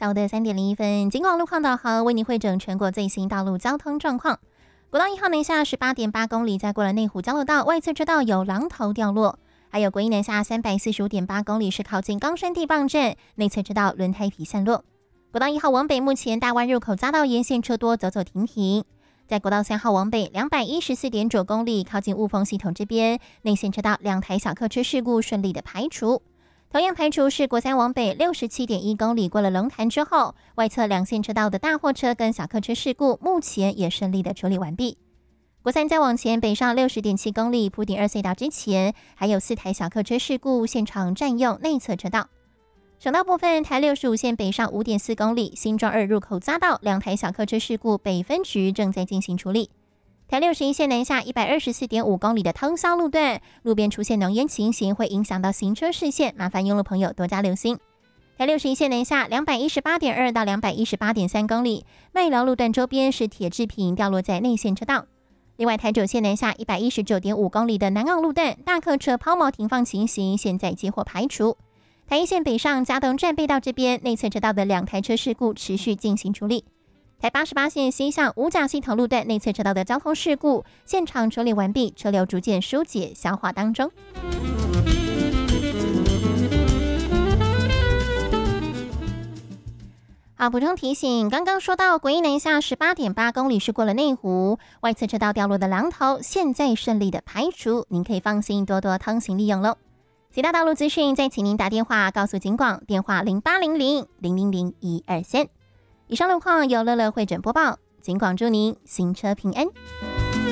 下午的3:01，警广路况导航为您汇整全国最新道路交通状况。国道1号南下18.8公里，在过了内湖交流道外侧车道有榔头掉落，还有国一南下345.8公里是靠近冈山地磅站内侧车道轮胎皮散落。国道1号往北目前大湾入口匝道沿线车多，走走停停。在国道3号往北214.9公里，靠近雾峰系统这边内线车道2台小客车事故顺利的排除。同样排除是国3往北67.1公里，过了龙潭之后，外侧2线车道的大货车跟小客车事故目前也顺利的处理完毕。国3再往前北上60.7公里，埔顶2隧道之前还有4台小客车事故，现场占用内侧车道。省道部分，台65线北上5.4公里，新庄2入口匝道2台小客车事故，北分局正在进行处理。台61线南下124.5公里的通霄路段，路边出现浓烟情形，会影响到行车视线，麻烦用路朋友多加留心。台61线南下218.2到218.3公里，麦寮路段周边是铁制品掉落在内线车道。另外，台9线南下119.5公里的南澳路段，大客车抛锚停放情形，现在接获排除。台1线北上嘉东站背道这边内侧车道的2台车事故持续进行处理。台88线西向五甲系统路段内侧车道的交通事故现场处理完毕，车流逐渐疏解消化当中。好，补充提醒，刚刚说到国一南下18.8公里是过了内湖，外侧车道掉落的榔头现在顺利的排除，您可以放心多多通行利用喽。其他道路资讯再请您打电话告诉警广，电话0800-000-123。以上路况由乐乐会诊播报，警广祝您行车平安。